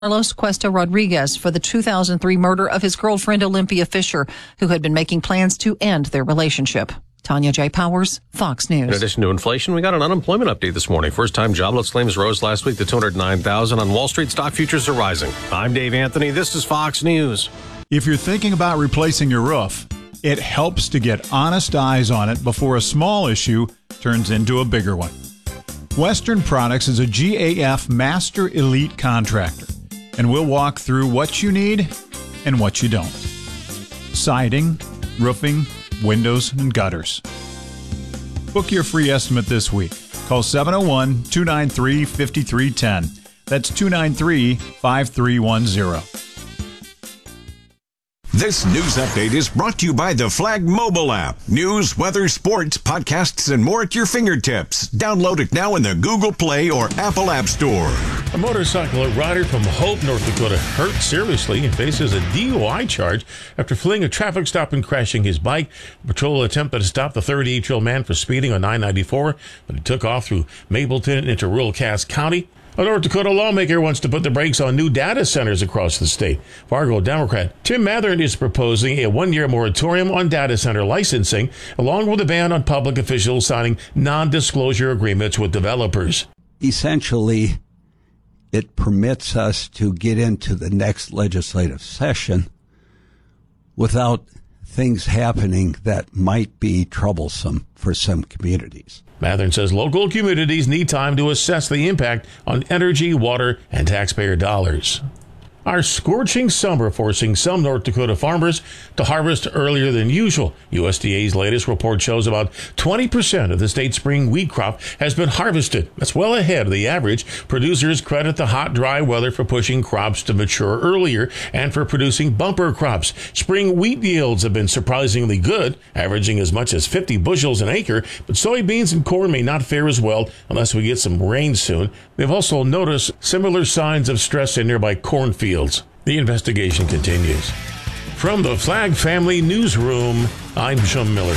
Carlos Cuesta Rodriguez for the 2003 murder of his girlfriend Olympia Fisher, who had been making plans to end their relationship. Tanya J. Powers, Fox News. In addition to inflation, we got an unemployment update this morning. First-time jobless claims rose last week to 209,000. On Wall Street, stock futures are rising. I'm Dave Anthony. This is Fox News. If you're thinking about replacing your roof, it helps to get honest eyes on it before a small issue turns into a bigger one. Western Products is a GAF Master Elite contractor, and we'll walk through what you need and what you don't. Siding, roofing, windows, and gutters. Book your free estimate this week. Call 701-293-5310. That's 293-5310. This news update is brought to you by the Flag mobile app. News, weather, sports, podcasts, and more at your fingertips. Download it now in the Google Play or Apple App Store. A motorcycle rider from Hope, North Dakota, hurt seriously and faces a DUI charge after fleeing a traffic stop and crashing his bike. The patrol attempted to stop the 38-year-old man for speeding on 994, but he took off through Mapleton into rural Cass County. A North Dakota lawmaker wants to put the brakes on new data centers across the state. Fargo Democrat Tim Mathern is proposing a one-year moratorium on data center licensing, along with a ban on public officials signing non-disclosure agreements with developers. Essentially, it permits us to get into the next legislative session without things happening that might be troublesome for some communities. Mathern says local communities need time to assess the impact on energy, water, and taxpayer dollars. Our scorching summer forcing some North Dakota farmers to harvest earlier than usual. USDA's latest report shows about 20% of the state's spring wheat crop has been harvested. That's well ahead of the average. Producers credit the hot, dry weather for pushing crops to mature earlier and for producing bumper crops. Spring wheat yields have been surprisingly good, averaging as much as 50 bushels an acre, but soybeans and corn may not fare as well unless we get some rain soon. They've also noticed similar signs of stress in nearby cornfields. The investigation continues. From the Flag Family Newsroom, I'm Jim Miller.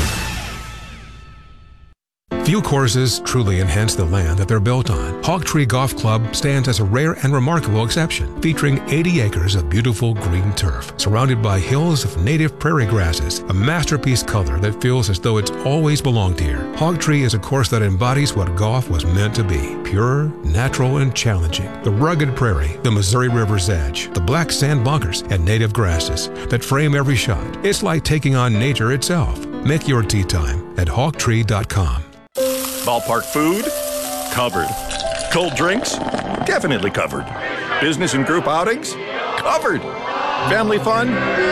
Few courses truly enhance the land that they're built on. Hog Tree Golf Club stands as a rare and remarkable exception, featuring 80 acres of beautiful green turf, surrounded by hills of native prairie grasses, a masterpiece color that feels as though it's always belonged here. Hog Tree is a course that embodies what golf was meant to be, pure, natural, and challenging. The rugged prairie, the Missouri River's edge, the black sand bunkers, and native grasses that frame every shot. It's like taking on nature itself. Make your tee time at hogtree.com. Ballpark food? Covered. Cold drinks? Definitely covered. Business and group outings? Covered. Family fun?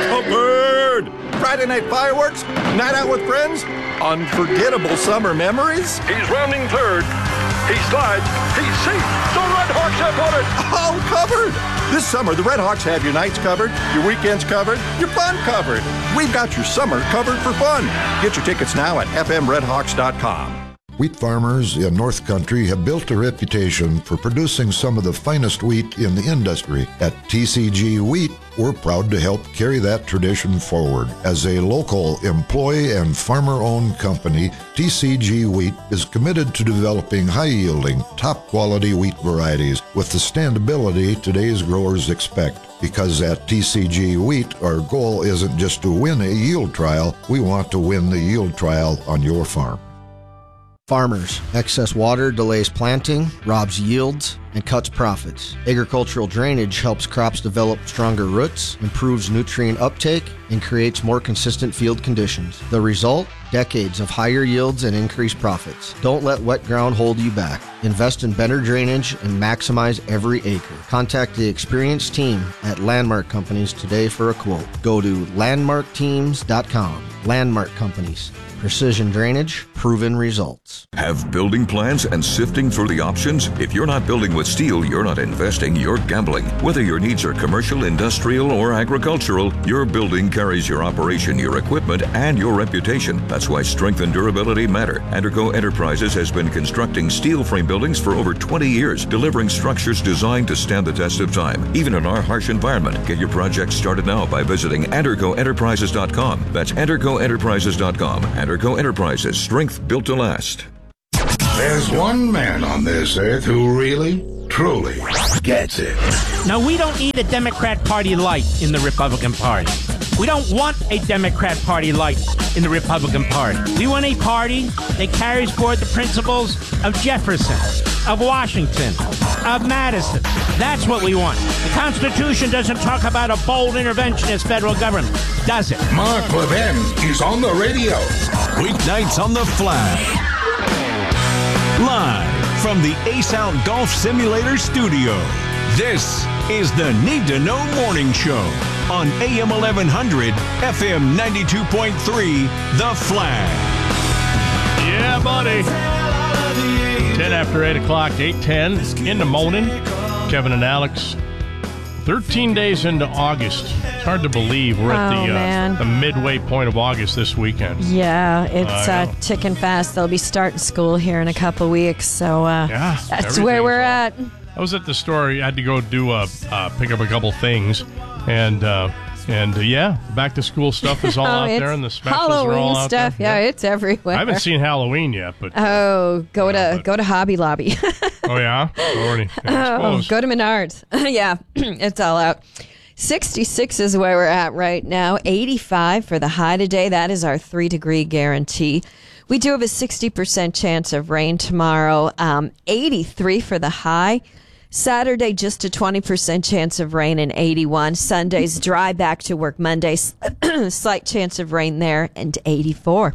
Covered. Friday night fireworks? Night out with friends? Unforgettable summer memories? He's rounding third. He slides. He's safe. The Red Hawks have won it. All covered. This summer, the Red Hawks have your nights covered, your weekends covered, your fun covered. We've got your summer covered for fun. Get your tickets now at fmredhawks.com. Wheat farmers in North Country have built a reputation for producing some of the finest wheat in the industry. At TCG Wheat, we're proud to help carry that tradition forward. As a local employee and farmer-owned company, TCG Wheat is committed to developing high-yielding, top-quality wheat varieties with the standability today's growers expect. Because at TCG Wheat, our goal isn't just to win a yield trial, we want to win the yield trial on your farm. Farmers, excess water delays planting, robs yields, and cuts profits. Agricultural drainage helps crops develop stronger roots, improves nutrient uptake, and creates more consistent field conditions. The result? Decades of higher yields and increased profits. Don't let wet ground hold you back. Invest in better drainage and maximize every acre. Contact the experienced team at Landmark Companies today for a quote. Go to landmarkteams.com. Landmark Companies. Precision drainage, proven results. Have building plans and sifting through the options? If you're not building with steel, you're not investing, you're gambling. Whether your needs are commercial, industrial, or agricultural, your building carries your operation, your equipment, and your reputation. That's why strength and durability matter. Anderco Enterprises has been constructing steel frame buildings for over 20 years, delivering structures designed to stand the test of time, even in our harsh environment. Get your project started now by visiting AndercoEnterprises.com. That's AndercoEnterprises.com. Anderco Enterprises, strength built to last. There's one man on this earth who really truly gets it. Now, we don't need a Democrat Party light in the Republican Party. We don't want a Democrat Party light in the Republican Party. We want a party that carries forward the principles of Jefferson, of Washington, of Madison. That's what we want. The Constitution doesn't talk about a bold interventionist federal government, does it? Mark Levin is on the radio. Weeknights on the Flag. Live from the Ace Out Golf Simulator studio. This is the Need to Know Morning Show on AM 1100, FM 92.3, The Flag. Yeah, buddy. 10 after 8 o'clock, 8:10 in the morning. Kevin and Alex. 13 days into August. It's hard to believe we're at the midway point of August this weekend. Yeah, it's ticking fast. They'll be starting school here in a couple weeks, so that's where we're at. I was at the store. I had to go pick up a couple things, and back to school stuff is all out there, and the specials Halloween are all out stuff. there. Yeah, it's everywhere. I haven't seen Halloween yet, but go to Hobby Lobby. Oh yeah, already. Go to Menards. Yeah, it's all out. 66 is where we're at right now. 85 for the high today. That is our 3-degree guarantee. We do have a 60% chance of rain tomorrow. 83 for the high. Saturday, just a 20% chance of rain, and 81. Sunday's dry, back to work. Monday, slight chance of rain there, and 84.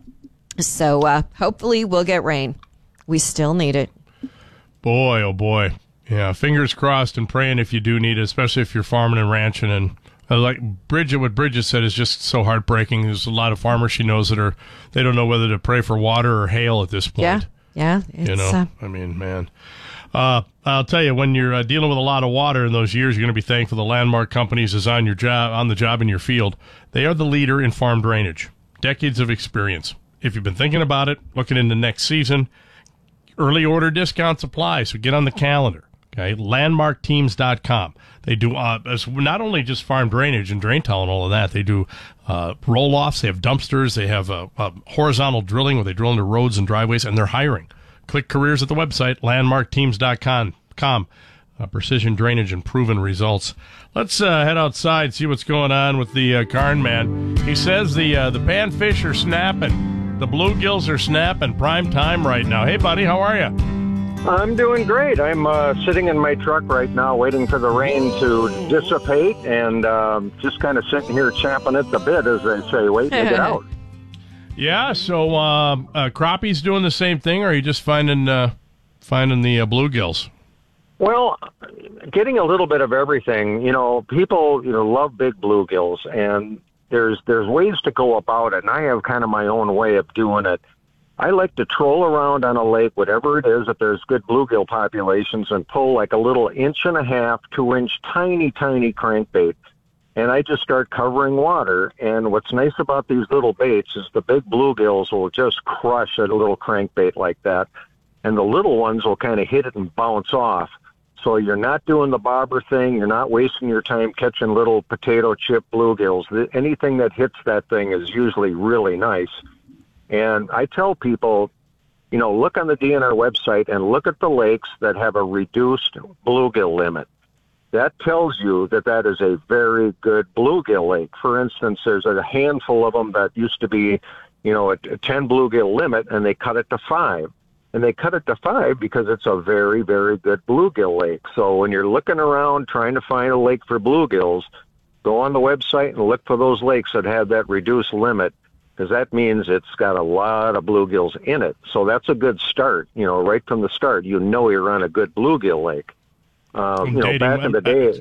So hopefully we'll get rain. We still need it. Boy, oh boy. Yeah, fingers crossed and praying if you do need it, especially if you're farming and ranching. And like Bridget, what Bridget said is just so heartbreaking. There's a lot of farmers she knows that they don't know whether to pray for water or hail at this point. Yeah. I mean, man. I'll tell you, when you're dealing with a lot of water in those years, you're going to be thankful the Landmark companies is on the job in your field. They are the leader in farm drainage. Decades of experience. If you've been thinking about it, looking into next season, early order discounts apply, so get on the calendar. Okay, landmarkteams.com. They do not only just farm drainage and drain tile and all of that. They do roll-offs. They have dumpsters. They have horizontal drilling where they drill into roads and driveways, and they're hiring. Click careers at the website, landmarkteams.com. Precision drainage and proven results. Let's head outside, see what's going on with the Karn man. He says the panfish are snapping. The bluegills are snapping. Prime time right now. Hey, buddy, how are you? I'm doing great. I'm sitting in my truck right now waiting for the rain to dissipate and just kind of sitting here champing at the bit, as they say, waiting to get out. Yeah, so crappies doing the same thing, or are you just finding the bluegills? Well, getting a little bit of everything. You know, people love big bluegills, and there's ways to go about it, and I have kind of my own way of doing it. I like to troll around on a lake, whatever it is, if there's good bluegill populations, and pull like a little 1.5-inch, 2-inch, tiny crankbait. And I just start covering water. And what's nice about these little baits is the big bluegills will just crush a little crankbait like that. And the little ones will kind of hit it and bounce off. So you're not doing the bobber thing. You're not wasting your time catching little potato chip bluegills. Anything that hits that thing is usually really nice. And I tell people, look on the DNR website and look at the lakes that have a reduced bluegill limit. That tells you that is a very good bluegill lake. For instance, there's a handful of them that used to be, a 10 bluegill limit, and they cut it to 5. And they cut it to 5 because it's a very, very good bluegill lake. So when you're looking around trying to find a lake for bluegills, go on the website and look for those lakes that have that reduced limit, because that means it's got a lot of bluegills in it. So that's a good start. Right from the start, you're on a good bluegill lake. Back in the day.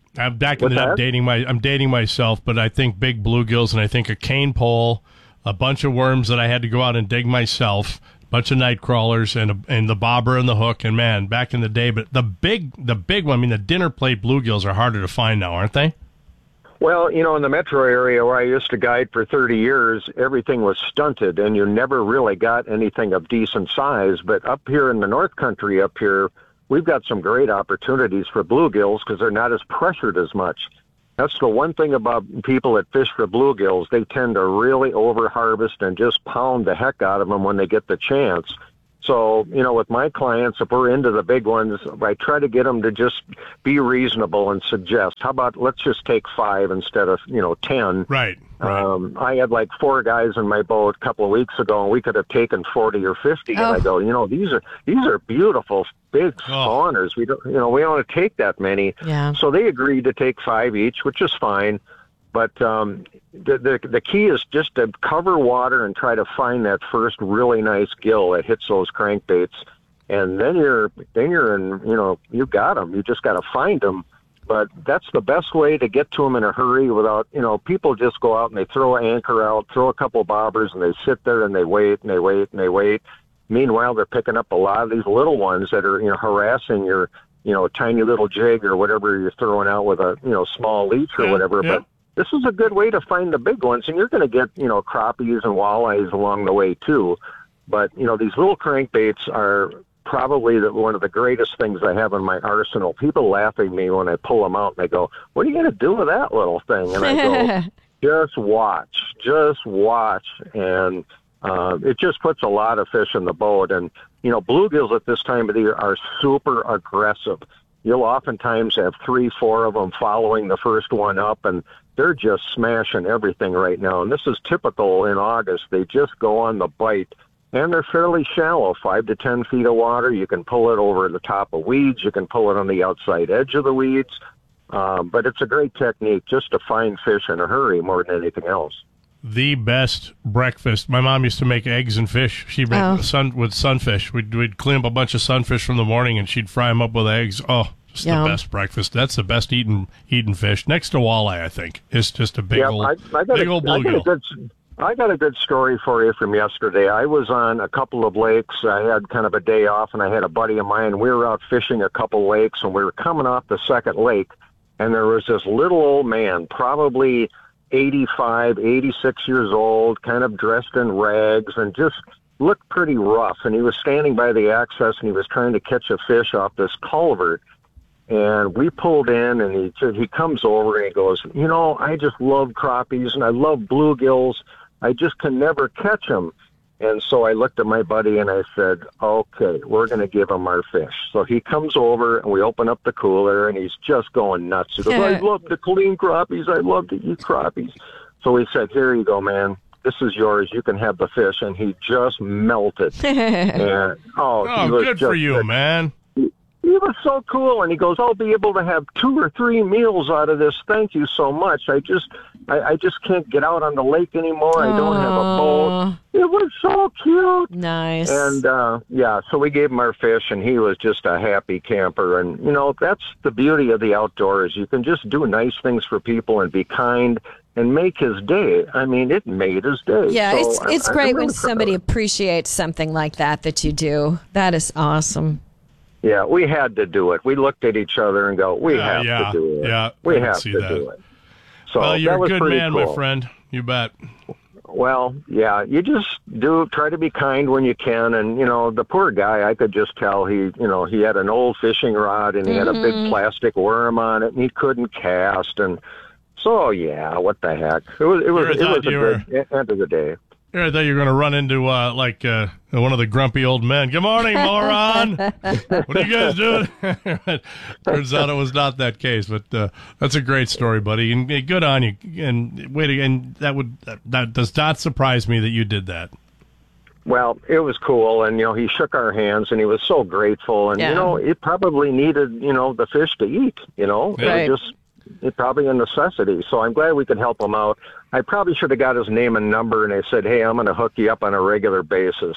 I'm dating myself, but I think big bluegills, and I think a cane pole, a bunch of worms that I had to go out and dig myself, a bunch of night crawlers, and the bobber and the hook, and man, back in the day. But the big one, the dinner plate bluegills are harder to find now, aren't they? Well, in the metro area where I used to guide for 30 years, everything was stunted, and you never really got anything of decent size. But up here in the North Country, we've got some great opportunities for bluegills because they're not as pressured as much. That's the one thing about people that fish for bluegills. They tend to really over-harvest and just pound the heck out of them when they get the chance. So, with my clients, if we're into the big ones, I try to get them to just be reasonable and suggest, how about let's just take 5 instead of, 10. Right. I had like 4 guys in my boat a couple of weeks ago, and we could have taken 40 or 50. And I go, these are beautiful big spawners. We don't, we don't want to take that many. Yeah. So they agreed to take 5 each, which is fine. But the key is just to cover water and try to find that first really nice gill that hits those crankbaits, and then you're in, you got them. You just got to find them. But that's the best way to get to them in a hurry without, people just go out and they throw an anchor out, throw a couple bobbers, and they sit there and they wait and they wait and they wait. Meanwhile, they're picking up a lot of these little ones that are, harassing your, tiny little jig or whatever you're throwing out with a, small leech or whatever. Yeah. But this is a good way to find the big ones, and you're going to get, crappies and walleyes along the way too. But, these little crankbaits are probably one of the greatest things I have in my arsenal. People laugh at me when I pull them out, and they go, "What are you going to do with that little thing?" And I go, just watch. And it just puts a lot of fish in the boat. And, bluegills at this time of the year are super aggressive. You'll oftentimes have 3-4 of them following the first one up, and they're just smashing everything right now. And this is typical in August. They just go on the bite, and they're fairly shallow, 5 to 10 feet of water. You can pull it over the top of weeds. You can pull it on the outside edge of the weeds. But it's a great technique just to find fish in a hurry more than anything else. The best breakfast. My mom used to make eggs and fish. She'd make with sunfish. We'd clean up a bunch of sunfish from the morning, and she'd fry them up with eggs. Oh, just the best breakfast. That's the best eating fish. Next to walleye, I think. It's just a big old bluegill. I got a good story for you from yesterday. I was on a couple of lakes. I had kind of a day off, and I had a buddy of mine. We were out fishing a couple lakes, and we were coming off the second lake, and there was this little old man, probably 85, 86 years old, kind of dressed in rags and just looked pretty rough. And he was standing by the access, and he was trying to catch a fish off this culvert. And we pulled in, and he comes over and he goes, I just love crappies and I love bluegills. I just can never catch them. And so I looked at my buddy and I said, okay, we're going to give him our fish. So he comes over and we open up the cooler, and he's just going nuts. He goes, I love to clean crappies. I love to eat crappies. So we said, here you go, man. This is yours. You can have the fish. And he just melted. And, he was good for you, man. He was so cool, and he goes, I'll be able to have 2 or 3 meals out of this. Thank you so much. I just can't get out on the lake anymore. I don't have a boat. It was so cute. Nice. And, so we gave him our fish, and he was just a happy camper. And, that's the beauty of the outdoors. You can just do nice things for people and be kind and make his day. I mean, it made his day. Yeah, so it's great when somebody appreciates something like that you do. That is awesome. Yeah, we had to do it. We looked at each other and go, we have to do it. Yeah, we have to do it. So well, you're that was a good man, cool. my friend. You bet. Well, yeah, you just try to be kind when you can. And, the poor guy, I could just tell he had an old fishing rod, and he had a big plastic worm on it, and he couldn't cast. And so, yeah, what the heck. It was a good end of the day. I thought you were going to run into one of the grumpy old men. Good morning, moron. What are you guys doing? Turns out it was not that case, but that's a great story, buddy. And good on you. And that does not surprise me that you did that. Well, it was cool, and he shook our hands, and he was so grateful, and it probably needed the fish to eat. Right. It's probably a necessity. So I'm glad we could help him out. I probably should have got his name and number, and I said, hey, I'm going to hook you up on a regular basis.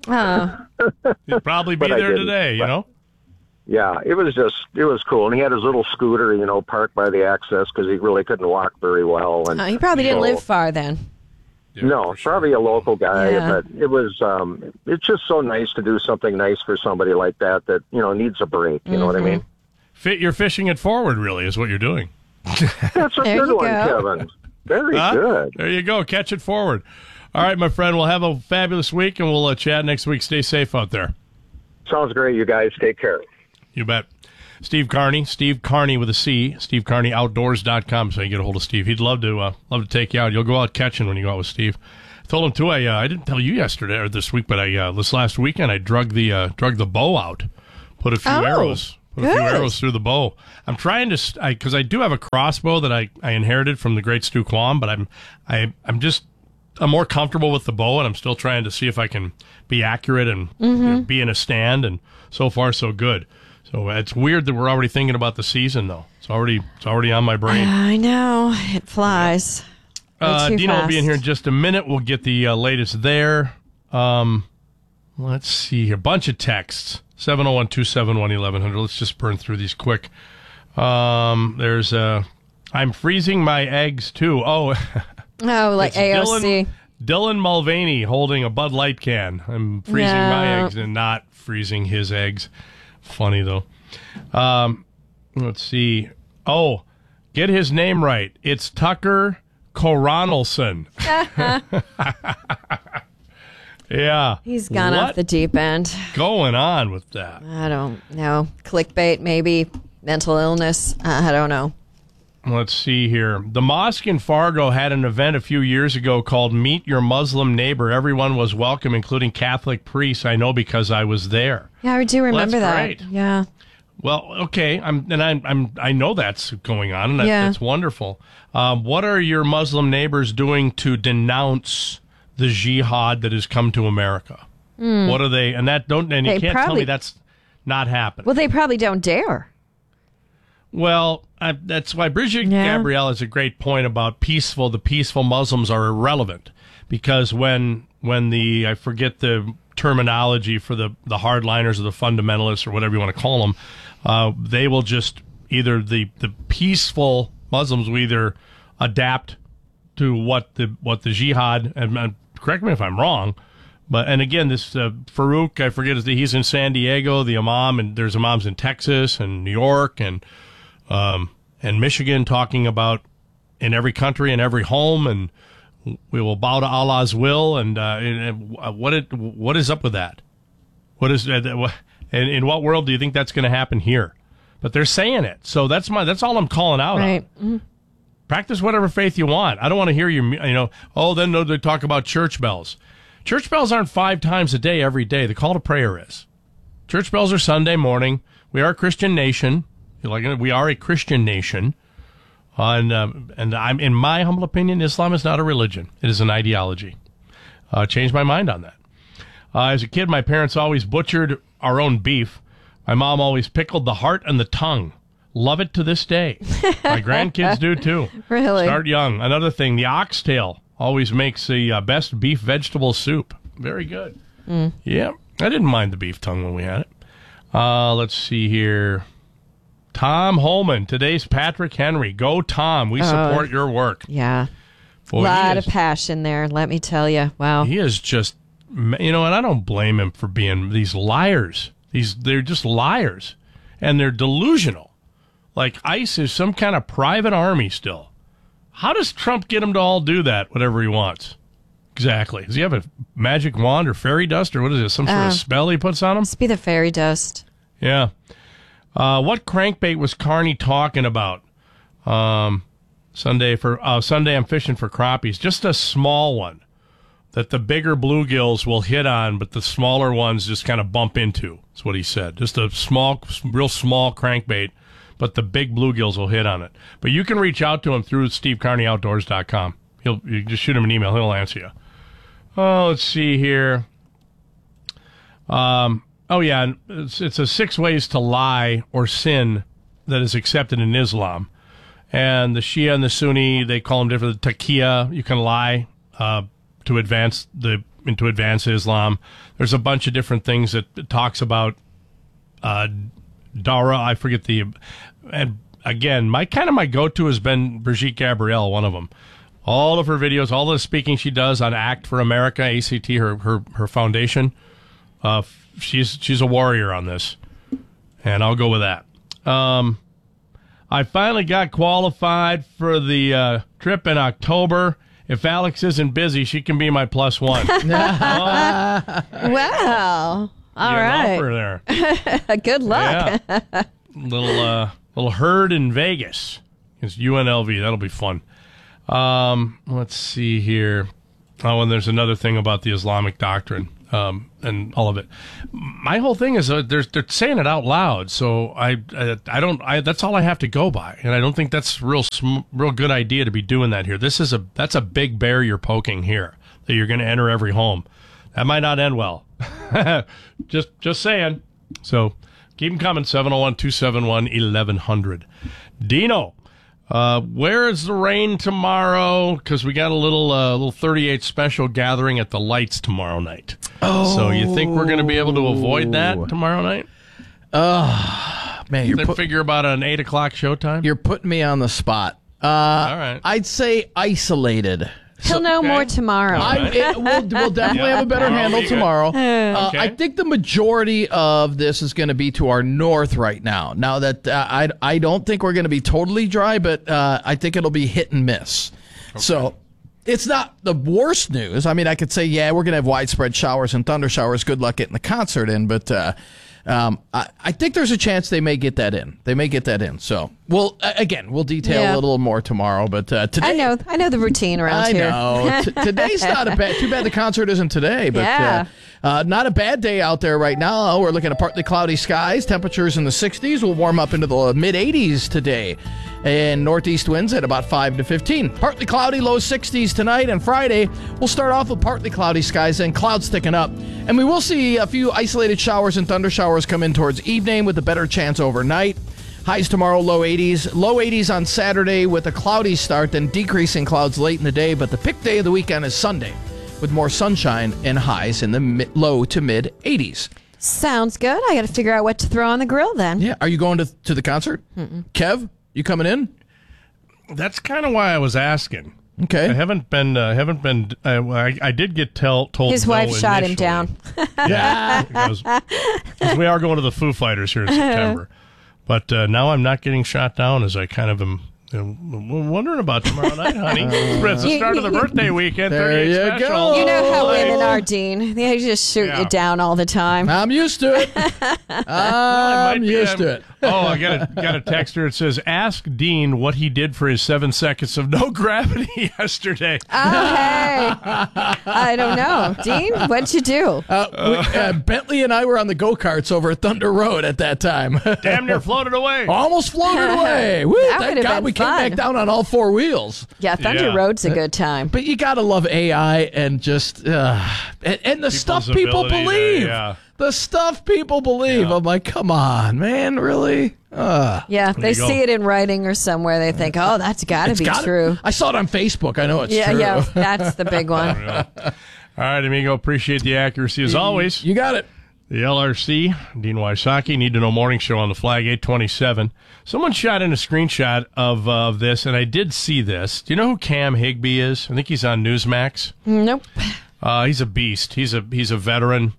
He'd probably be there today, Yeah, it was cool. And he had his little scooter, parked by the access because he really couldn't walk very well. And he probably didn't live far then. Yeah, no, probably a local guy, but it was, it's just so nice to do something nice for somebody like that needs a break. You know what I mean? You're fishing it forward, really, is what you're doing. That's a good one, Kevin. Very good. There you go. Catch it forward. All right, my friend. We'll have a fabulous week, and we'll chat next week. Stay safe out there. Sounds great, you guys. Take care. You bet. Steve Carney with a C, SteveCarneyOutdoors.com, so you can get a hold of Steve. He'd love to take you out. You'll go out catching when you go out with Steve. Told him too. I didn't tell you yesterday or this week, but this last weekend I drug the bow out, put a few arrows through the bow. I'm trying to because I do have a crossbow that I inherited from the great Stu Quam, but I'm more comfortable with the bow, and I'm still trying to see if I can be accurate and be in a stand. And so far, so good. So it's weird that we're already thinking about the season, though. It's already on my brain. I know. It flies. Dino will be in here in just a minute. We'll get the latest there. Let's see here. Bunch of texts. 701-271-1100. Let's just burn through these quick. There's I'm freezing my eggs, too. Oh, like AOC. Dylan Mulvaney holding a Bud Light can. I'm freezing my eggs and not freezing his eggs. Funny, though. Let's see. Oh, get his name right. It's Tucker Coronelson. Yeah. He's gone off the deep end. Going on with that? I don't know. Clickbait, maybe. Mental illness. I don't know. Let's see here. The mosque in Fargo had an event a few years ago called Meet Your Muslim Neighbor. Everyone was welcome, including Catholic priests. I know because I was there. Yeah, I do remember that. Great. Yeah. Well, okay. I know that's going on, and that's wonderful. What are your Muslim neighbors doing to denounce the jihad that has come to America? What are they? And you can't tell me that's not happening. Well, they probably don't dare. Well, that's why Brigitte Gabrielle has a great point about the peaceful Muslims are irrelevant, because when I forget the terminology for the hardliners or the fundamentalists or whatever you want to call them, they will just either the peaceful Muslims will either adapt to what the jihad, and correct me if I'm wrong, and again, this Farouk, I forget, he's in San Diego, the imam, and there's imams in Texas and New York and Michigan talking about in every country and every home, and we will bow to Allah's will. And what is up with that? What is in what world do you think that's going to happen here? But they're saying it, so that's all I'm calling out on. Mm-hmm. Practice whatever faith you want. I don't want to hear then they talk about church bells. Church bells aren't 5 times a day every day. The call to prayer is. Church bells are Sunday morning. We are a Christian nation. We are a Christian nation. And I'm, in my humble opinion, Islam is not a religion. It is an ideology. Changed my mind on that. As a kid, my parents always butchered our own beef. My mom always pickled the heart and the tongue. Love it to this day. My grandkids do, too. Really? Start young. Another thing, the oxtail always makes the best beef vegetable soup. Very good. Yeah, I didn't mind the beef tongue when we had it. Let's see here. Tom Holman, today's Patrick Henry. Go, Tom. We support your work. Yeah. A lot of passion there, let me tell you. Wow. He is just, and I don't blame him for being these liars. They're just liars. And they're delusional. Like ICE is some kind of private army still. How does Trump get him to all do that, whatever he wants? Exactly. Does he have a magic wand or fairy dust, or what is it, some sort of spell he puts on him? Must be the fairy dust. Yeah. What crankbait was Carney talking about? Sunday I'm fishing for crappies. Just a small one that the bigger bluegills will hit on, but the smaller ones just kind of bump into. That's what he said. Just a real small crankbait, but the big bluegills will hit on it. But you can reach out to him through SteveCarneyOutdoors.com. You just shoot him an email. He'll answer you. Oh, let's see here. It's a 6 ways to lie or sin that is accepted in Islam. And the Shia and the Sunni, they call them different. The taqiyya, you can lie to advance Islam. There's a bunch of different things that it talks about. Dara, I forget and again, my go-to has been Brigitte Gabrielle, one of them. All of her videos, all the speaking she does on Act for America, ACT, her foundation. She's a warrior on this, and I'll go with that. I finally got qualified for the trip in October. If Alex isn't busy, she can be my +1. Wow. All right. There. Good luck. Yeah. Little herd in Vegas. It's UNLV. That'll be fun. Let's see here. Oh, and there's another thing about the Islamic doctrine and all of it. My whole thing is they're saying it out loud, so I don't. That's all I have to go by, and I don't think that's real good idea to be doing that here. That's a big bear you're poking here, that you're going to enter every home. That might not end well. just saying. So keep them coming. 701-271-1100. Dino. Where is the rain tomorrow? Because we got a little 38 special gathering at the Lights tomorrow night. Oh, so you think we're going to be able to avoid that tomorrow night? Man, you figure about an 8 o'clock showtime. You're putting me on the spot. All right, I'd say isolated. He'll know more tomorrow. We'll definitely have a better handle tomorrow. I think the majority of this is going to be to our north right now. Now that I don't think we're going to be totally dry, but I think it'll be hit and miss. Okay. So it's not the worst news. I mean, I could say, yeah, we're going to have widespread showers and thunder showers. Good luck getting the concert in, but I think there's a chance they may get that in. So we'll detail a little more tomorrow. But today, I know the routine around here. I know today's not a bad. Too bad the concert isn't today. But not a bad day out there right now. We're looking at partly cloudy skies. Temperatures in the 60s. Will warm up into the mid 80s today. And northeast winds at about 5 to 15. Partly cloudy, low 60s tonight. And Friday, we'll start off with partly cloudy skies and clouds thicking up. And we will see a few isolated showers and thunder showers come in towards evening with a better chance overnight. Highs tomorrow, low 80s. Low 80s on Saturday with a cloudy start, then decreasing clouds late in the day. But the pick day of the weekend is Sunday with more sunshine and highs in the low to mid 80s. Sounds good. I got to figure out what to throw on the grill then. Yeah. Are you going to the concert? Mm-mm. Kev? You coming in? That's kind of why I was asking. Okay. I haven't been. I did get told. His wife shot him down. Yeah, because we are going to the Foo Fighters here in September. But now I'm not getting shot down, as I kind of am. Wondering about tomorrow night, honey. It's the start of the birthday weekend. There you special. go. You know how women are, Dean. They just shoot you down all the time. I'm used to it. I'm used to it. Oh, I got a text here. It says, ask Dean what he did for his 7 seconds of no gravity yesterday. Oh, hey. I don't know. Dean, what'd you do? Bentley and I were on the go-karts over at Thunder Road at that time. Damn near floated away. Almost floated away. Woo, thank God we came back down on all four wheels. Yeah, Thunder Road's a good time. But you got to love AI and just and the stuff people believe. The stuff people believe. I'm like, come on, man, really? Yeah, they see it in writing or somewhere. They think, oh, that's got to be true. I saw it on Facebook. I know it's true. Yeah, that's the big one. All right, amigo, appreciate the accuracy as always. You got it. The LRC, Dean Wysocki, Need to Know Morning Show on the Flag, 827. Someone shot in a screenshot of this, and I did see this. Do you know who Cam Higbee is? I think he's on Newsmax. Nope. He's a beast. He's a veteran.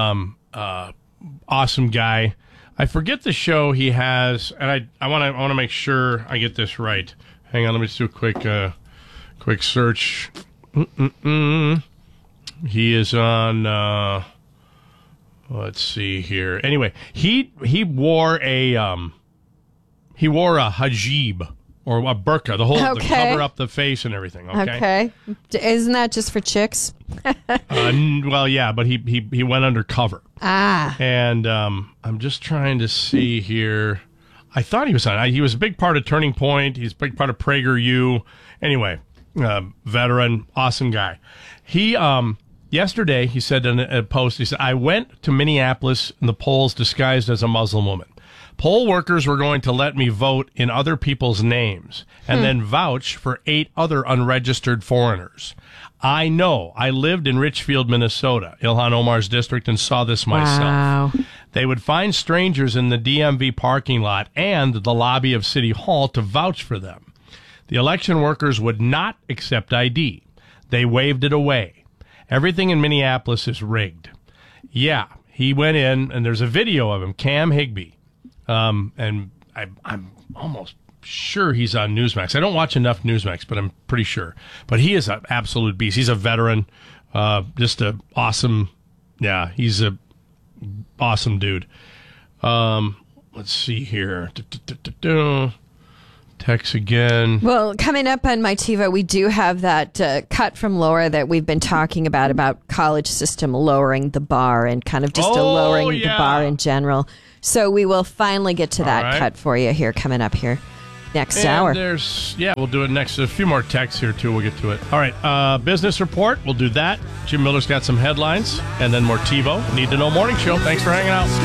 Awesome guy. I forget the show he has, and I want to make sure I get this right. Hang on, let me just do a quick search. He is on. Let's see here. Anyway, he wore a hijab or a burqa, the cover up the face and everything. Okay. Isn't that just for chicks? Well, yeah, but he went undercover. And I'm just trying to see here. I thought he was on. He was a big part of Turning Point. He's a big part of PragerU. Anyway, veteran, awesome guy. He yesterday he said in a post. He said, "I went to Minneapolis in the polls disguised as a Muslim woman. Poll workers were going to let me vote in other people's names and then vouch for 8 other unregistered foreigners. I know. I lived in Richfield, Minnesota, Ilhan Omar's district, and saw this myself. Wow. They would find strangers in the DMV parking lot and the lobby of City Hall to vouch for them. The election workers would not accept ID. They waved it away. Everything in Minneapolis is rigged." Yeah, he went in, and there's a video of him, Cam Higbee. And I'm almost sure he's on Newsmax. I don't watch enough Newsmax, but I'm pretty sure. But he is an absolute beast. He's a veteran, just a awesome. Yeah, he's a awesome dude. Let's see here. Text again. Well, coming up on my TiVo, we do have that cut from Laura that we've been talking about college system lowering the bar and kind of just lowering the bar in general. So we will finally get to that cut for you here coming up here next hour. We'll do it next. A few more texts here, too. We'll get to it. All right, business report. We'll do that. Jim Miller's got some headlines, and then more TiVo. Need to Know Morning Show. Thanks for hanging out.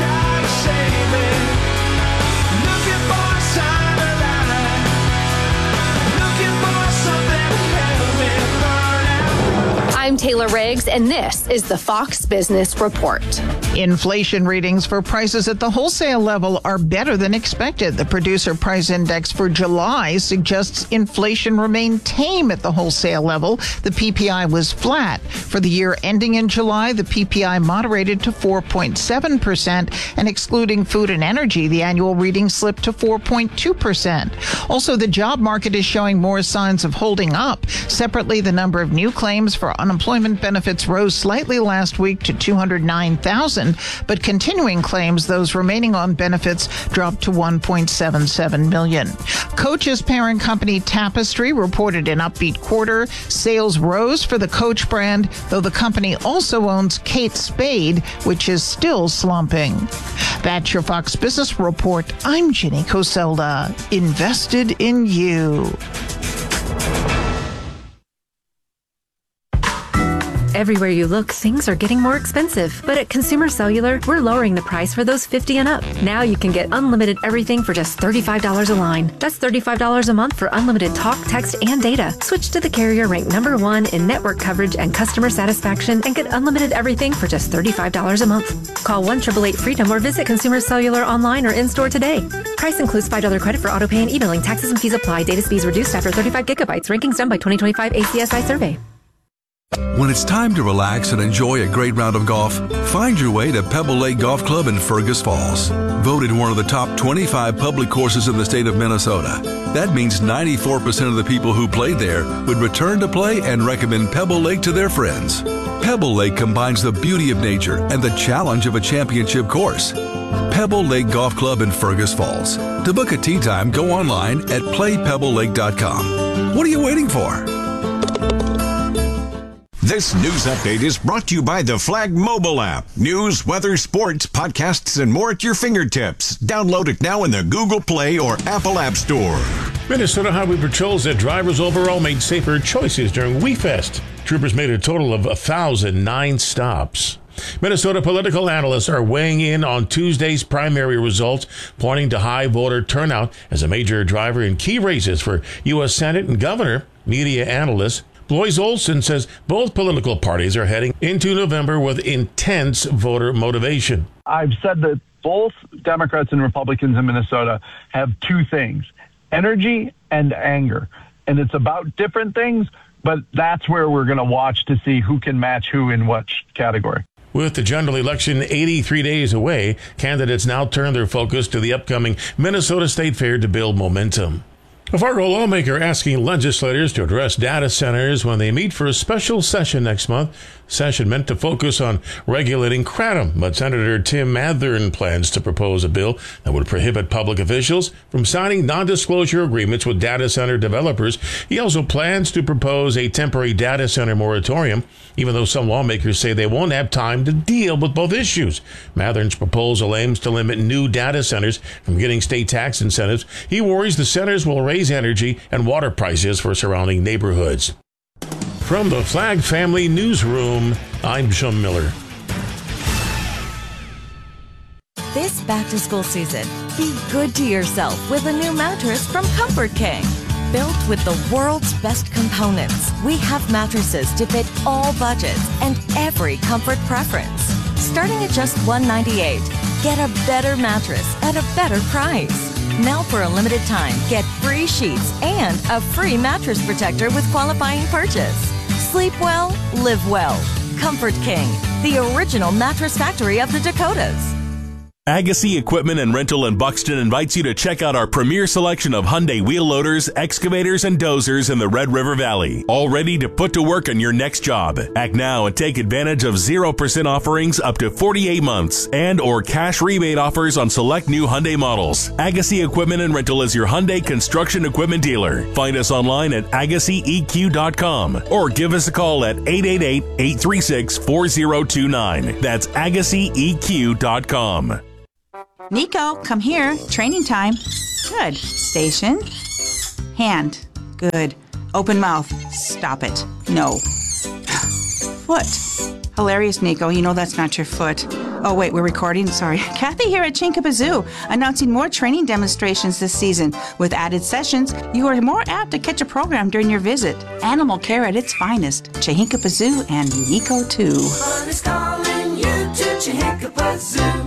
I'm Taylor Riggs, and this is the Fox Business Report. Inflation readings for prices at the wholesale level are better than expected. The Producer Price Index for July suggests inflation remained tame at the wholesale level. The PPI was flat. For the year ending in July, the PPI moderated to 4.7%, and excluding food and energy, the annual reading slipped to 4.2%. Also, the job market is showing more signs of holding up. Separately, the number of new claims for unemployment benefits rose slightly last week to 209,000, but continuing claims, those remaining on benefits, dropped to 1.77 million. Coach's parent company Tapestry reported an upbeat quarter. Sales rose for the Coach brand, though the company also owns Kate Spade, which is still slumping. That's your Fox Business Report. I'm Ginny Coselda. Invested in you. Everywhere you look, things are getting more expensive. But at Consumer Cellular, we're lowering the price for those 50 and up. Now you can get unlimited everything for just $35 a line. That's $35 a month for unlimited talk, text, and data. Switch to the carrier ranked #1 in network coverage and customer satisfaction and get unlimited everything for just $35 a month. Call 1-888-FREEDOM or visit Consumer Cellular online or in-store today. Price includes $5 credit for autopay and e-billing. Taxes and fees apply. Data speeds reduced after 35 gigabytes. Rankings done by 2025 ACSI survey. When it's time to relax and enjoy a great round of golf, find your way to Pebble Lake Golf Club in Fergus Falls. Voted one of the top 25 public courses in the state of Minnesota. That means 94% of the people who played there would return to play and recommend Pebble Lake to their friends. Pebble Lake combines the beauty of nature and the challenge of a championship course. Pebble Lake Golf Club in Fergus Falls. To book a tee time, go online at playpebblelake.com. What are you waiting for? This news update is brought to you by the Flag mobile app. News, weather, sports, podcasts, and more at your fingertips. Download it now in the Google Play or Apple App Store. Minnesota Highway Patrol said drivers overall made safer choices during WeFest. Troopers made a total of 1,009 stops. Minnesota political analysts are weighing in on Tuesday's primary results, pointing to high voter turnout as a major driver in key races for U.S. Senate and governor. Media analyst Blois Olson says both political parties are heading into November with intense voter motivation. I've said that both Democrats and Republicans in Minnesota have two things, energy and anger. And it's about different things, but that's where we're going to watch to see who can match who in which category. With the general election 83 days away, candidates now turn their focus to the upcoming Minnesota State Fair to build momentum. A Fargo lawmaker asking legislators to address data centers when they meet for a special session next month. Session meant to focus on regulating kratom, but Senator Tim Mathern plans to propose a bill that would prohibit public officials from signing non-disclosure agreements with data center developers. He also plans to propose a temporary data center moratorium, even though some lawmakers say they won't have time to deal with both issues. Mathern's proposal aims to limit new data centers from getting state tax incentives. He worries the centers will raise energy and water prices for surrounding neighborhoods. From the Flag Family Newsroom, I'm Jim Miller. This back-to-school season, be good to yourself with a new mattress from Comfort King. Built with the world's best components, we have mattresses to fit all budgets and every comfort preference. Starting at just $198, get a better mattress at a better price. Now for a limited time, get free sheets and a free mattress protector with qualifying purchase. Sleep well, live well. Comfort King, the original mattress factory of the Dakotas. Agassi Equipment and Rental in Buxton invites you to check out our premier selection of Hyundai wheel loaders, excavators, and dozers in the Red River Valley. All ready to put to work on your next job. Act now and take advantage of 0% offerings up to 48 months and or cash rebate offers on select new Hyundai models. Agassi Equipment and Rental is your Hyundai construction equipment dealer. Find us online at AgassiEQ.com or give us a call at 888-836-4029. That's AgassiEQ.com. Nico, come here. Training time. Good. Station. Hand. Good. Open mouth. Stop it. No. Foot. Hilarious, Nico. You know that's not your foot. Oh, wait, we're recording? Sorry. Kathy here at Chinkappa Zoo, announcing more training demonstrations this season. With added sessions, you are more apt to catch a program during your visit. Animal care at its finest. Chinkappa Zoo and Nico, too. Fun is calling you to Chinkappa Zoo.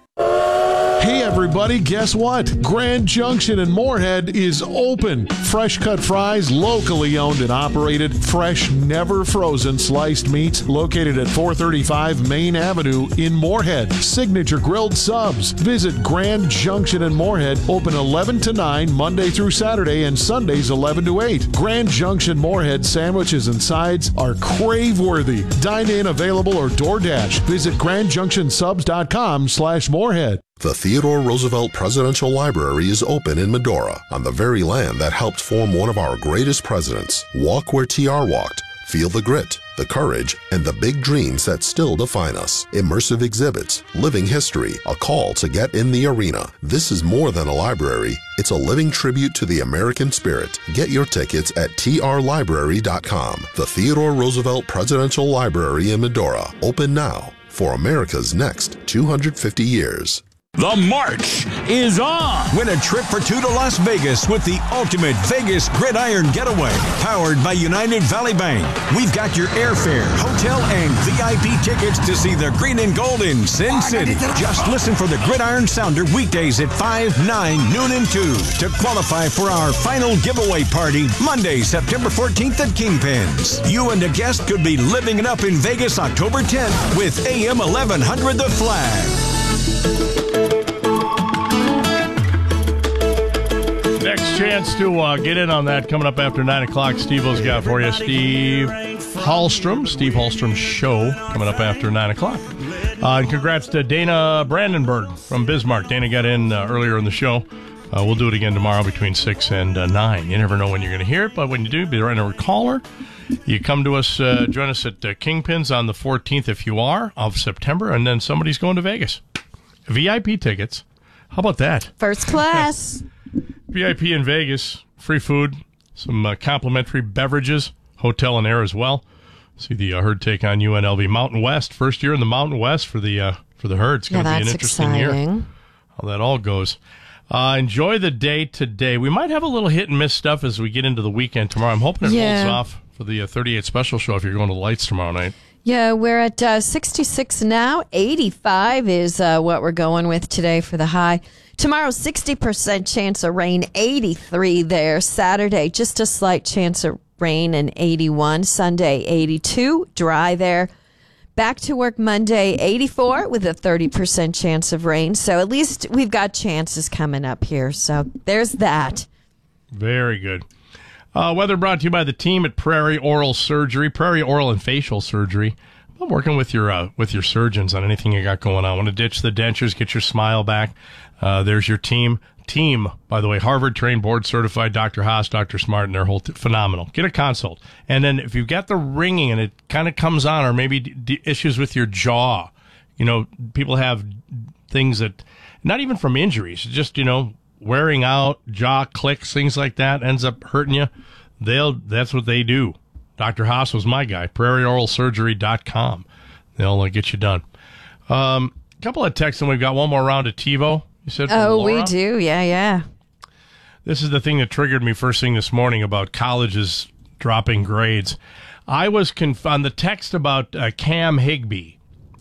Hey everybody, guess what? Grand Junction in Moorhead is open. Fresh cut fries, locally owned and operated, fresh, never frozen sliced meats located at 435 Main Avenue in Moorhead. Signature grilled subs. Visit Grand Junction in Moorhead, open 11 to 9 Monday through Saturday and Sundays 11 to 8. Grand Junction Moorhead sandwiches and sides are crave-worthy. Dine-in available or DoorDash. Visit grandjunctionsubs.com/Moorhead. The Theodore Roosevelt Presidential Library is open in Medora, on the very land that helped form one of our greatest presidents. Walk where TR walked. Feel the grit, the courage, and the big dreams that still define us. Immersive exhibits, living history, a call to get in the arena. This is more than a library. It's a living tribute to the American spirit. Get your tickets at trlibrary.com. The Theodore Roosevelt Presidential Library in Medora. Open now for America's next 250 years. The march is on. Win a trip for two to Las Vegas with the ultimate Vegas Gridiron Getaway, powered by United Valley Bank. We've got your airfare, hotel, and VIP tickets to see the green and gold in Sin City. Just listen for the Gridiron Sounder weekdays at 5, 9, noon, and 2 to qualify for our final giveaway party Monday, September 14th at Kingpins. You and a guest could be living it up in Vegas October 10th with AM 1100 The Flag. Next chance to get in on that coming up after 9 o'clock. Steve-O's got for you. Steve Hallstrom Show coming up after 9 o'clock. And congrats to Dana Brandenburg from Bismarck. Dana got in earlier in the show. We'll do it again tomorrow between 6 and 9. You never know when you're going to hear it, but when you do, be right on a caller. You come to us, join us at Kingpins on the 14th if you are, of September, and then somebody's going to Vegas. VIP tickets. How about that? First class. VIP in Vegas, free food, some complimentary beverages, hotel and air as well. See the Herd take on UNLV Mountain West. First year in the Mountain West for the Herd. It's going to be an interesting year. How that all goes. Enjoy the day today. We might have a little hit and miss stuff as we get into the weekend tomorrow. I'm hoping it holds off for the 38 special show if you're going to Lights tomorrow night. Yeah, we're at 66 now. 85 is what we're going with today for the high. Tomorrow, 60% chance of rain, 83 there. Saturday, just a slight chance of rain and 81. Sunday, 82, dry there. Back to work Monday, 84 with a 30% chance of rain. So at least we've got chances coming up here. So there's that. Very good. Weather brought to you by the team at Prairie Oral Surgery, Prairie Oral and Facial Surgery. I'm working with your surgeons on anything you got going on. Want to ditch the dentures, get your smile back. There's your team. Team, by the way, Harvard-trained, board-certified, Dr. Haas, Dr. Smart, and their whole phenomenal. Get a consult. And then if you've got the ringing and it kind of comes on, or maybe issues with your jaw, people have things that, not even from injuries, just, wearing out, jaw clicks, things like that, ends up hurting you. That's what they do. Dr. Haas was my guy, prairieoralsurgery.com. They'll get you done. A couple of texts, and we've got one more round of TiVo. You said from Laura? We do. Yeah. This is the thing that triggered me first thing this morning about colleges dropping grades. I was on the text about Cam Higbee.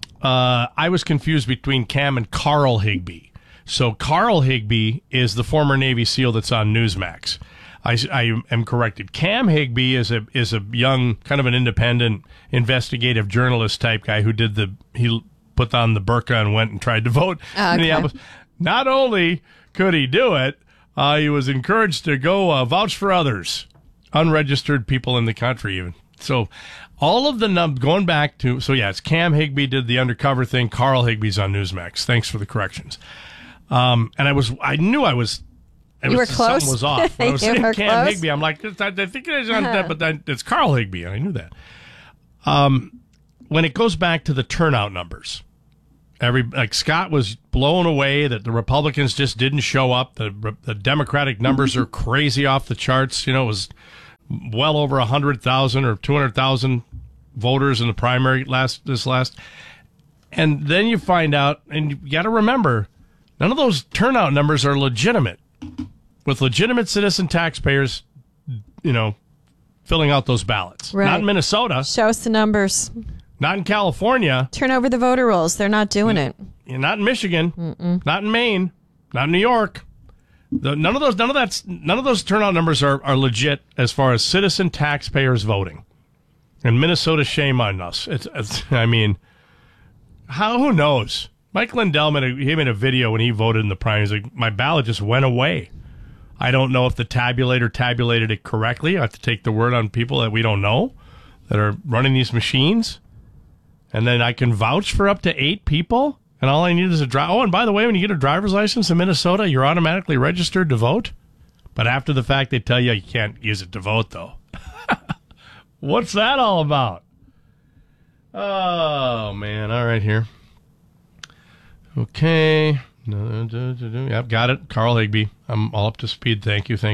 I was confused between Cam and Carl Higbee. So Carl Higbee is the former Navy SEAL that's on Newsmax. I am corrected. Cam Higbee is a young, kind of an independent, investigative journalist type guy who did he put on the burqa and went and tried to vote in Minneapolis. Not only could he do it, he was encouraged to go vouch for others, unregistered people in the country even. So all of the going back to, it's Cam Higbee did the undercover thing. Carl Higbee's on Newsmax. Thanks for the corrections. And I knew I was. You were close. Something was off. When I was saying Cam close. Higbee, I'm like, I think it is on that, but it's Carl Higbee, and I knew that. When it goes back to the turnout numbers, Scott was blown away that the Republicans just didn't show up. The Democratic numbers are crazy off the charts. It was well over 100,000 or 200,000 voters in the primary this last. And then you find out, and you got to remember, none of those turnout numbers are legitimate. With legitimate citizen taxpayers, filling out those ballots. Right. Not in Minnesota. Show us the numbers. Not in California. Turn over the voter rolls. They're not doing it. Not in Michigan. Not in Maine. Not in New York. None of those turnout numbers are legit as far as citizen taxpayers voting. And Minnesota, shame on us. Who knows? Mike Lindell made a video when he voted in the primaries. Like, my ballot just went away. I don't know if the tabulator tabulated it correctly. I have to take the word on people that we don't know that are running these machines. And then I can vouch for up to 8 people. And all I need is a drive. Oh, and by the way, when you get a driver's license in Minnesota, you're automatically registered to vote. But after the fact, they tell you can't use it to vote, though. What's that all about? Oh, man. All right, here. Okay. Yep, got it. Carl Higbee. I'm all up to speed. Thank you.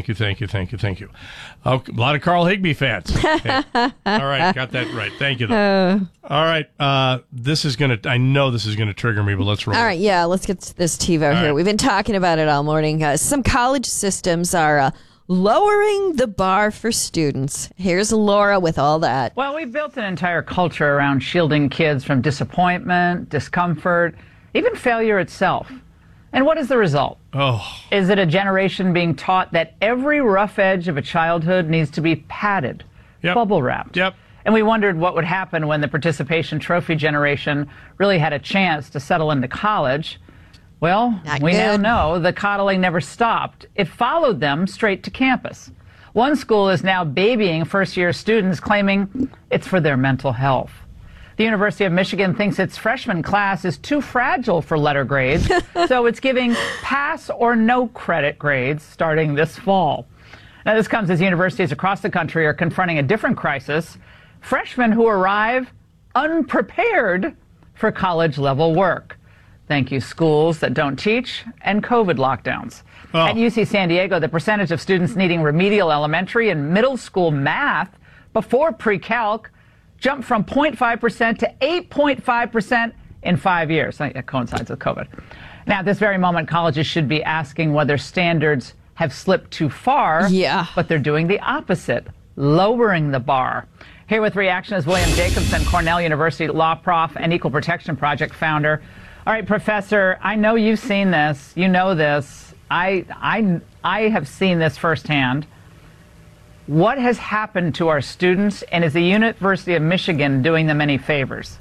Oh, a lot of Carl Higbee fans. Okay. All right, got that right. Thank you, though. All right, I know this is going to trigger me, but let's roll. All right, let's get to this TiVo here. Right. We've been talking about it all morning. Some college systems are lowering the bar for students. Here's Laura with all that. Well, we've built an entire culture around shielding kids from disappointment, discomfort, even failure itself. And what is the result? Is it a generation being taught that every rough edge of a childhood needs to be padded, bubble wrapped? Yep. And we wondered what would happen when the participation trophy generation really had a chance to settle into college. Well, we now know the coddling never stopped. It followed them straight to campus. One school is now babying first-year students, claiming it's for their mental health. The University of Michigan thinks its freshman class is too fragile for letter grades, so it's giving pass or no credit grades starting this fall. Now, this comes as universities across the country are confronting a different crisis: freshmen who arrive unprepared for college-level work. Thank you, schools that don't teach and COVID lockdowns. At UC San Diego, the percentage of students needing remedial elementary and middle school math before pre-calc jumped from 0.5% to 8.5% in 5 years. That coincides with COVID. Now, at this very moment, colleges should be asking whether standards have slipped too far. Yeah. But they're doing the opposite, lowering the bar. Here with reaction is William Jacobson, Cornell University law prof and Equal Protection Project founder. All right, Professor, I know you've seen this. You know this. I have seen this firsthand. What has happened to our students, and is the University of Michigan doing them any favors?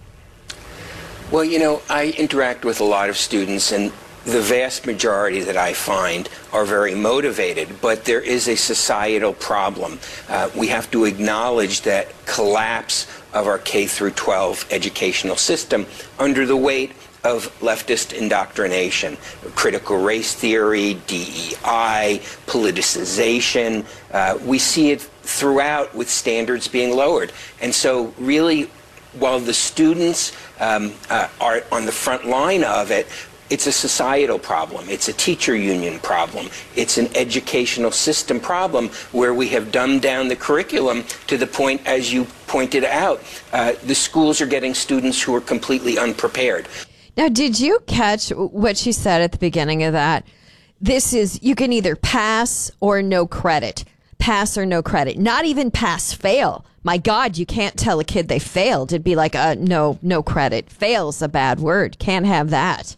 Well, I interact with a lot of students, and the vast majority that I find are very motivated, but there is a societal problem. We have to acknowledge that collapse of our K through 12 educational system under the weight of leftist indoctrination, critical race theory, DEI, politicization. We see it throughout with standards being lowered. And so really, while the students are on the front line of it, it's a societal problem. It's a teacher union problem. It's an educational system problem where we have dumbed down the curriculum to the point, as you pointed out, the schools are getting students who are completely unprepared. Now, did you catch what she said at the beginning of that? This is, you can either pass or no credit. Pass or no credit. Not even pass, fail. My God, you can't tell a kid they failed. It'd be like, no credit. Fail's a bad word. Can't have that.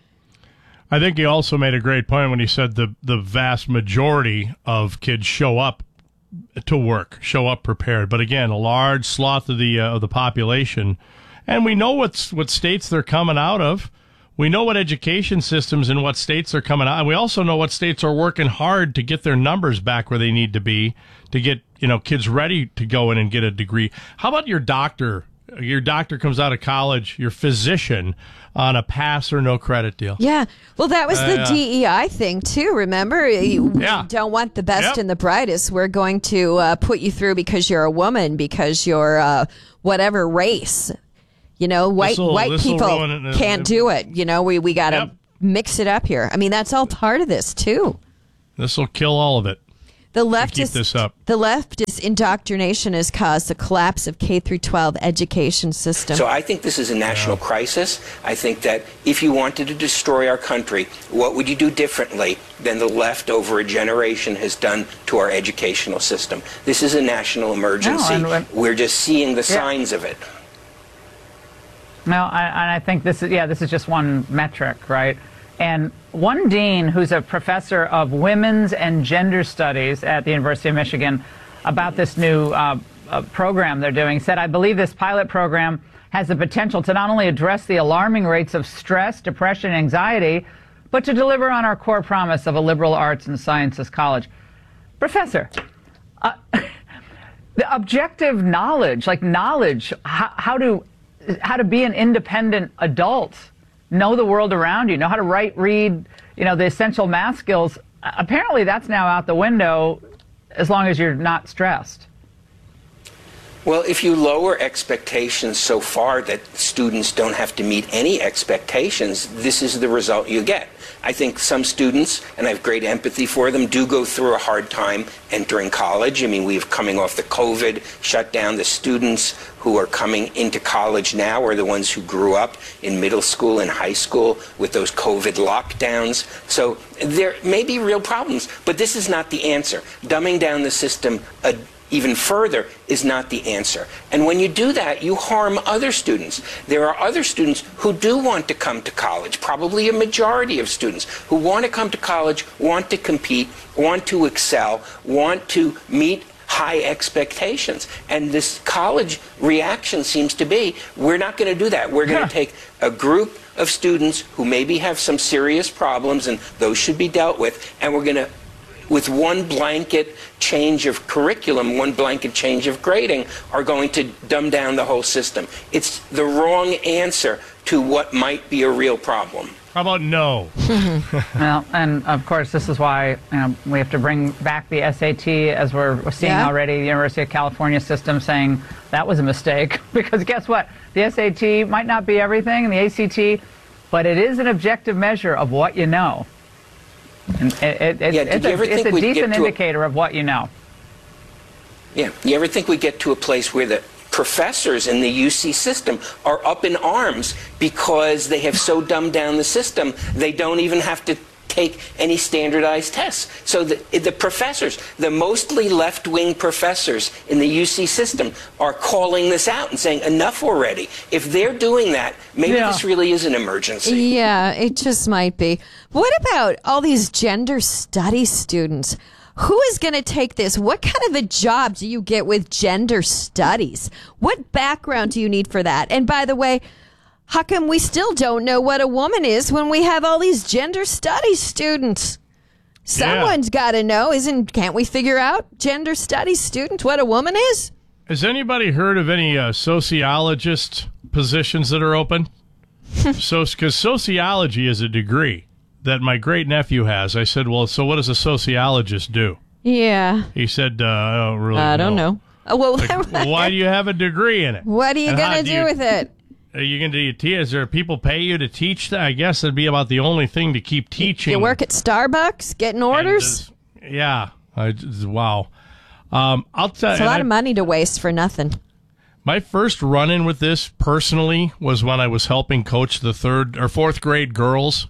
I think he also made a great point when he said the vast majority of kids show up to work, show up prepared. But again, a large swath of the population, And we know what states they're coming out of. We know what education systems and what states they're coming out. And we also know what states are working hard to get their numbers back where they need to be to get, kids ready to go in and get a degree. How about your doctor? Your doctor comes out of college, your physician, on a pass or no credit deal. Yeah. Well, that was the DEI thing, too. Remember? You don't want the best and the brightest. We're going to put you through because you're a woman, because you're whatever race. White people can't do it. We got to mix it up here. I mean, that's all part of this, too. This will kill all of it. The leftist indoctrination has caused the collapse of K-12 education system. So I think this is a national crisis. I think that if you wanted to destroy our country, what would you do differently than the left over a generation has done to our educational system? This is a national emergency. We're just seeing the signs of it. No, I think this is just one metric, right? And one dean who's a professor of women's and gender studies at the University of Michigan about this new program they're doing said, I believe this pilot program has the potential to not only address the alarming rates of stress, depression, and anxiety, but to deliver on our core promise of a liberal arts and sciences college. Professor, the objective knowledge, how to be an independent adult, know the world around you, know how to write, read, the essential math skills. Apparently that's now out the window as long as you're not stressed. Well, if you lower expectations so far that students don't have to meet any expectations, this is the result you get. I think some students, and I have great empathy for them, do go through a hard time entering college. I mean, we've coming off the COVID shutdown. The students who are coming into college now are the ones who grew up in middle school and high school with those COVID lockdowns. So there may be real problems, but this is not the answer. Dumbing down the system even further is not the answer. And when you do that, you harm other students. There are other students who do want to come to college, probably a majority of students who want to come to college, want to compete, want to excel, want to meet high expectations. And this college reaction seems to be, we're not going to do that. We're going to take a group of students who maybe have some serious problems, and those should be dealt with, and we're going to, with one blanket change of curriculum, one blanket change of grading, are going to dumb down the whole system. It's the wrong answer to what might be a real problem. How about no? Well, and of course, this is why we have to bring back the SAT, as we're seeing already, the University of California system saying that was a mistake. Because guess what? The SAT might not be everything, and the ACT, but it is an objective measure of what you know. And it's a decent indicator of what you know. Yeah. You ever think we get to a place where the professors in the UC system are up in arms because they have so dumbed down the system they don't even have to take any standardized tests? So the professors, the mostly left-wing professors in the UC system, are calling this out and saying, enough already. If they're doing that, maybe this really is an emergency. Yeah, it just might be. What about all these gender studies students? Who is going to take this? What kind of a job do you get with gender studies? What background do you need for that? And by the way, how come we still don't know what a woman is when we have all these gender studies students? Someone's got to know. Can't we figure out, gender studies students, what a woman is? Has anybody heard of any sociologist positions that are open? Because sociology is a degree that my great-nephew has. I said, well, so what does a sociologist do? Yeah. He said, I don't know. Well, why do you have a degree in it? What are you going to do with it? Are you going to teach? Is there people pay you to teach that? I guess it'd be about the only thing to keep teaching. You work at Starbucks, getting orders? Yeah. Wow. I'll tell you. It's a lot of money to waste for nothing. My first run-in with this personally was when I was helping coach the 3rd or 4th grade girls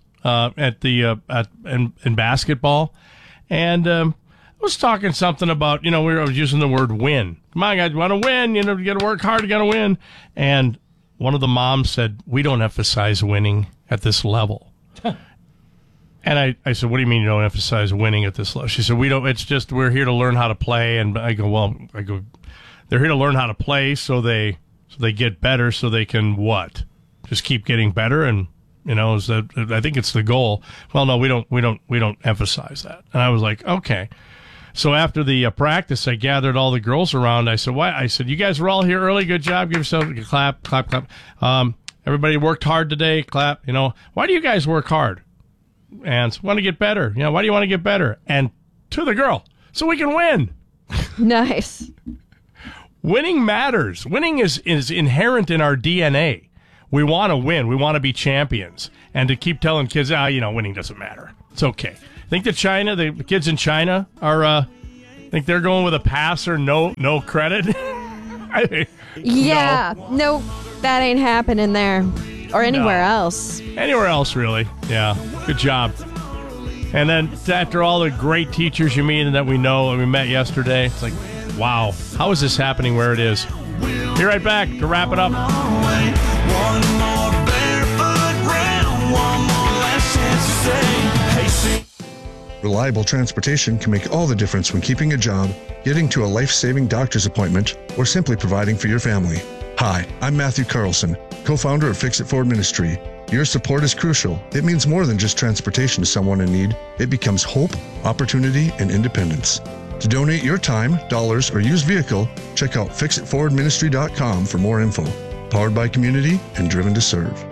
in basketball, and I was talking something about I was using the word win. Come on, guys, you want to win? You got to work hard. You got to win. And one of the moms said, "We don't emphasize winning at this level." And I said, "What do you mean you don't emphasize winning at this level?" She said, "We don't. It's just we're here to learn how to play." And I go, "Well, they're here to learn how to play, so they So they get better so they can what? Just keep getting better, and is that, I think it's the goal. Well, no, we don't emphasize that. And I was like, okay. So after the practice, I gathered all the girls around. I said, "Why?" I said, "You guys were all here early. Good job. Give yourself a clap, clap, clap. Everybody worked hard today. Clap. Why do you guys work hard?" And want to get better. Why do you want to get better? And to the girl, so we can win. Nice. Winning matters. Winning is inherent in our DNA. We want to win. We want to be champions. And to keep telling kids, winning doesn't matter. It's okay. I think the kids in China are, think they're going with a pass or no credit. No, that ain't happening there or anywhere else. Anywhere else, really. Yeah, good job. And then after all the great teachers you meet and that we know and we met yesterday, it's like, wow, how is this happening where it is? Be right back to wrap it up. One more barefoot round, one more last chance to say, hey, see. Reliable transportation can make all the difference when keeping a job, getting to a life-saving doctor's appointment, or simply providing for your family. Hi, I'm Matthew Carlson, co-founder of Fix It Forward Ministry. Your support is crucial. It means more than just transportation to someone in need. It becomes hope, opportunity, and independence. To donate your time, dollars, or used vehicle, check out fixitforwardministry.com for more info. Powered by community and driven to serve.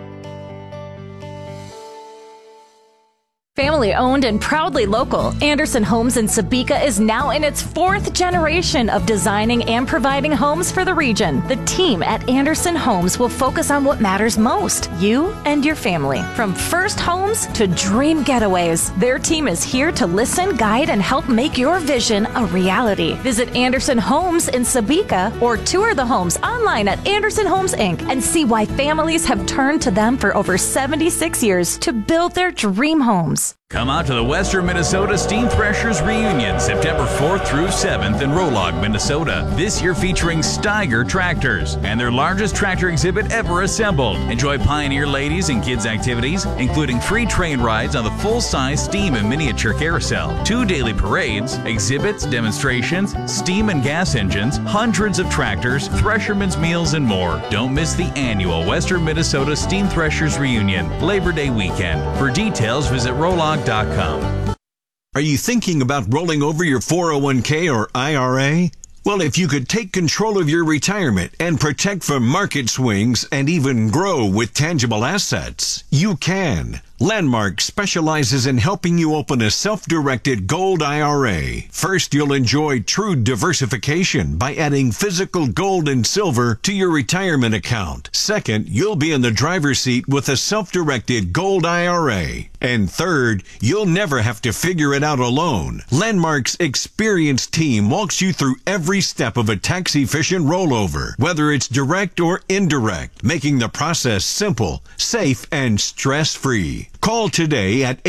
Family owned and proudly local, Anderson Homes in Sebeka is now in its 4th generation of designing and providing homes for the region. The team at Anderson Homes will focus on what matters most, you and your family. From first homes to dream getaways, their team is here to listen, guide, and help make your vision a reality. Visit Anderson Homes in Sebeka or tour the homes online at Anderson Homes Inc. and see why families have turned to them for over 76 years to build their dream homes. Come out to the Western Minnesota Steam Threshers Reunion, September 4th through 7th in Rolog, Minnesota. This year featuring Steiger tractors and their largest tractor exhibit ever assembled. Enjoy Pioneer ladies and kids activities, including free train rides on the full-size steam and miniature carousel, 2 daily parades, exhibits, demonstrations, steam and gas engines, hundreds of tractors, threshermen's meals, and more. Don't miss the annual Western Minnesota Steam Threshers Reunion, Labor Day weekend. For details, visit Rolog.com. Are you thinking about rolling over your 401k or IRA? Well, if you could take control of your retirement and protect from market swings and even grow with tangible assets, you can. Landmark specializes in helping you open a self-directed gold IRA. First, you'll enjoy true diversification by adding physical gold and silver to your retirement account. Second, you'll be in the driver's seat with a self-directed gold IRA. And third, you'll never have to figure it out alone. Landmark's experienced team walks you through every step of a tax-efficient rollover, whether it's direct or indirect, making the process simple, safe, and stress-free. Call today at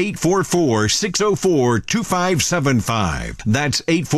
844-604-2575. That's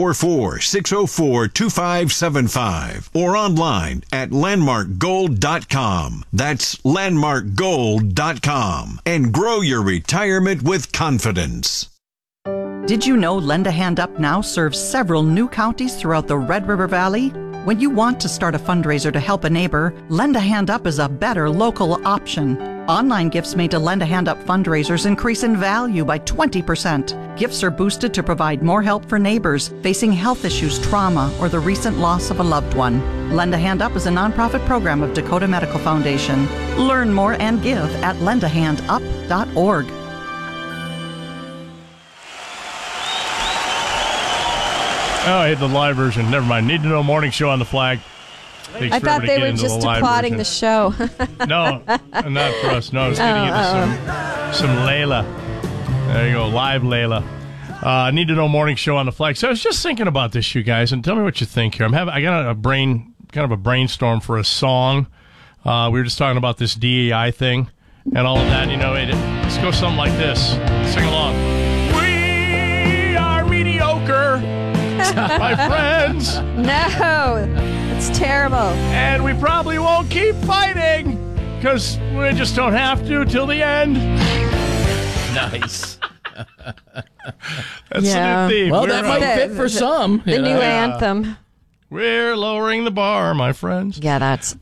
844-604-2575. Or online at landmarkgold.com. That's landmarkgold.com. And grow your retirement with confidence. Did you know Lend a Hand Up now serves several new counties throughout the Red River Valley? When you want to start a fundraiser to help a neighbor, Lend a Hand Up is a better local option. Online gifts made to Lend a Hand Up fundraisers increase in value by 20%. Gifts are boosted to provide more help for neighbors facing health issues, trauma, or the recent loss of a loved one. Lend a Hand Up is a nonprofit program of Dakota Medical Foundation. Learn more and give at lendahandup.org. Oh, I hate the live version. Never mind. Need to Know Morning Show on the flag. I thought they were just applauding the show. No, not for us. No, I was getting into some Layla. There you go, live Layla. Need to Know Morning Show on the flag. So I was just thinking about this, you guys, and tell me what you think here. I got a brainstorm for a song. We were just talking about this DEI thing and all of that. Let's go something like this. Sing along. We are mediocre. My friends. No, it's terrible. And we probably won't keep fighting because we just don't have to till the end. Nice. That's the new theme. Well, that might fit for some. The new anthem. We're lowering the bar, my friends. Yeah, that's...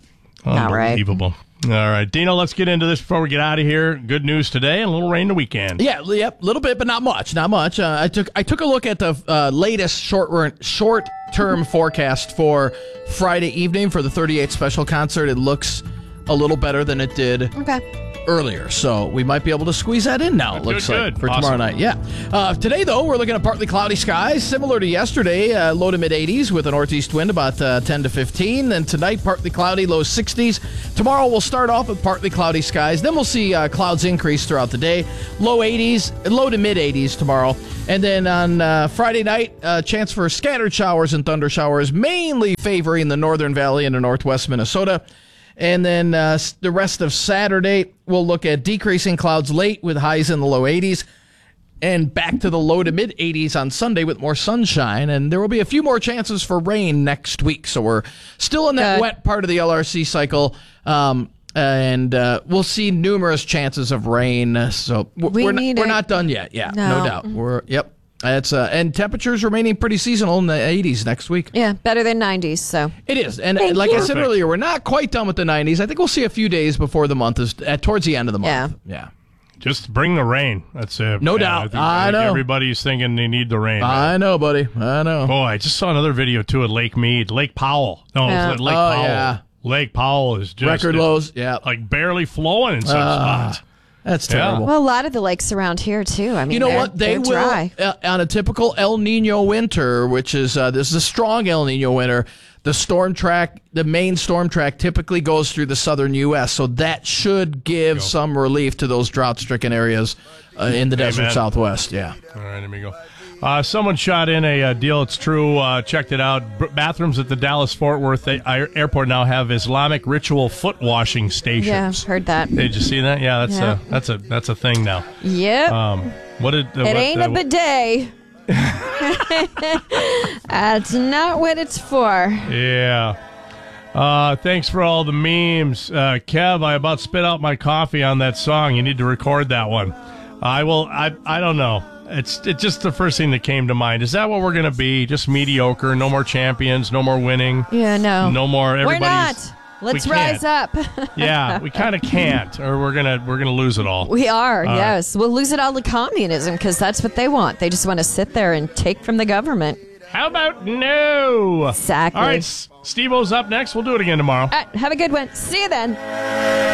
Not right. Unbelievable. All right, Dino, let's get into this before we get out of here. Good news today and a little rain the weekend. Yeah, yep, a little bit, but not much. Not much. I took a look at the latest short-term forecast for Friday evening for the 38th Special Concert. It looks a little better than it did earlier, so we might be able to squeeze that in now. It looks like for tomorrow night. Yeah. Today, though, we're looking at partly cloudy skies, similar to yesterday. Low to mid 80s with a northeast wind about 10 to 15. Then tonight, partly cloudy, low 60s. Tomorrow, we'll start off with partly cloudy skies. Then we'll see clouds increase throughout the day. Low 80s, low to mid 80s tomorrow. And then on Friday night, chance for scattered showers and thunder showers, mainly favoring the northern valley into northwest Minnesota. And then the rest of Saturday, we'll look at decreasing clouds late with highs in the low 80s and back to the low to mid 80s on Sunday with more sunshine. And there will be a few more chances for rain next week. So we're still in that wet part of the LRC cycle. And we'll see numerous chances of rain. So we're not done yet. Yeah, no doubt. It's and temperatures remaining pretty seasonal in the 80s next week. Yeah, better than 90s. So it is, and like I said earlier, we're not quite done with the 90s. I think we'll see a few days before the month is towards the end of the month. Yeah. Just bring the rain. That's it. No doubt. I know. Everybody's thinking they need the rain. I know, buddy. I know. Boy, I just saw another video too at Lake Mead, Lake Powell. No, Lake Powell. Yeah. Lake Powell is just record lows. Yeah, like barely flowing in some spots. That's terrible. Well, a lot of the lakes around here, too. I mean, you know what? They will, dry. On a typical El Nino winter, which is, this is a strong El Nino winter, the main storm track typically goes through the southern U.S., so that should give some relief to those drought-stricken areas in the desert Southwest. Yeah. All right, there we go. Someone shot in a deal. It's true. Checked it out. Bathrooms at the Dallas-Fort Worth airport now have Islamic ritual foot washing stations. Yeah, heard that. Did you see that? Yeah, that's a thing now. Yep. It ain't a bidet. That's not what it's for. Yeah. Thanks for all the memes. Kev, I about spit out my coffee on that song. You need to record that one. I will. I don't know. It's just the first thing that came to mind. Is that what we're going to be? Just mediocre? No more champions? No more winning? Yeah, no. No more. We're not. Let's rise up. Yeah, we kind of can't, or we're gonna lose it all. We are. Yes, we'll lose it all to communism because that's what they want. They just want to sit there and take from the government. How about no? Exactly. All right, Steve-O's up next. We'll do it again tomorrow. All right, have a good one. See you then.